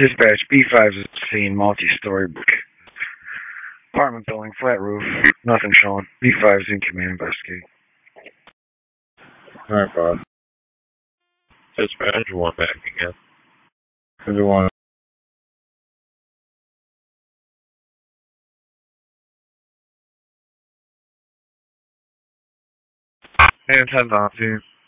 Dispatch, B5 is seen multi-story brick. Apartment building, flat roof, nothing showing. B5 is in command, investigate. Alright, boss. Dispatch, 1 back again. 51. And 10 on team.